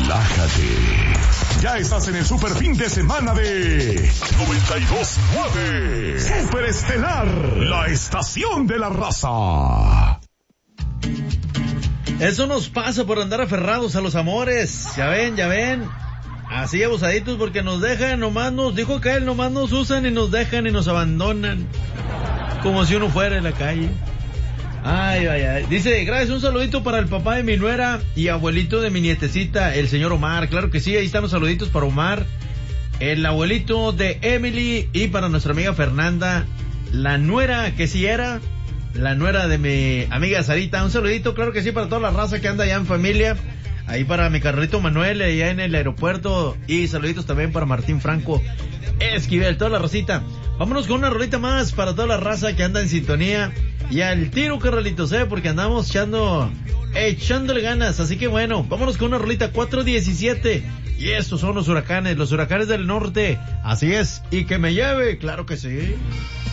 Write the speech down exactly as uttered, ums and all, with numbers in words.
Relájate. Ya estás en el super fin de semana de noventa y dos nueve. Super Estelar, la estación de la raza. Eso nos pasa por andar aferrados a los amores. Ya ven, ya ven. Así abusaditos porque nos dejan, nomás nos, dijo que él, nomás nos usan y nos dejan y nos abandonan. Como si uno fuera en la calle. Ay, ay, ay. Dice, gracias, un saludito para el papá de mi nuera y abuelito de mi nietecita, el señor Omar. Claro que sí, ahí están los saluditos para Omar, el abuelito de Emily, y para nuestra amiga Fernanda, la nuera que sí era, la nuera de mi amiga Sarita. Un saludito, claro que sí, para toda la raza que anda allá en familia. Ahí para mi carrito Manuel, allá en el aeropuerto. Y saluditos también para Martín Franco Esquivel, toda la racita. Vámonos con una rolita más para toda la raza que anda en sintonía. Y al tiro, carnalitos, eh, porque andamos echando, echándole ganas. Así que bueno, vámonos con una rolita cuatro diecisiete. Y estos son los huracanes, los huracanes del norte. Así es, y que me lleve, claro que sí.